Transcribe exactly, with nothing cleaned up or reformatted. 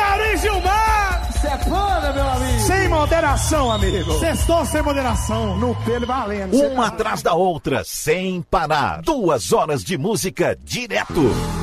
Ari Gilmar! Sepana, meu amigo! Sem moderação, amigo! Sextou sem moderação! No pelo valendo! Uma atrás da outra, sem parar. Duas horas de música direto.